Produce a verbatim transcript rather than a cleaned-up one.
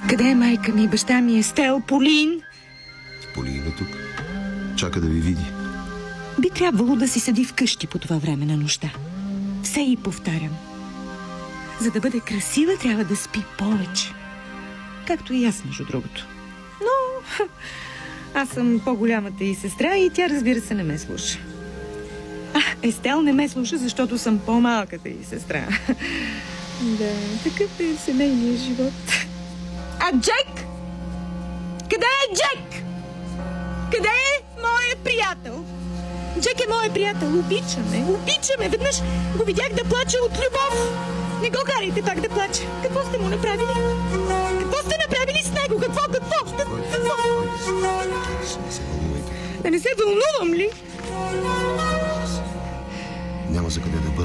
Къде е майка ми, баща ми, Естел, Полин? Полин е тук. Чака да ви види. Би трябвало да си седи вкъщи по това време на нощта. Все и повтарям. За да бъде красива, трябва да спи повече. Както и аз, между другото. Но аз съм по-голямата и сестра и тя, разбира се, не ме слуша. А, Естел не ме слуша, защото съм по-малката и сестра. Да, такъв е семейният живот. А Джек? Къде е Джек? Къде е моят приятел? Джек е моят приятел. Обичаме, обичаме. Веднъж го видях да плаче от любов. Не го карайте пак да плаче. Какво сте му направили? Какво сте направили с него? Какво? Какво? Какво? Да не се вълнувам ли? Няма за къде да бъда.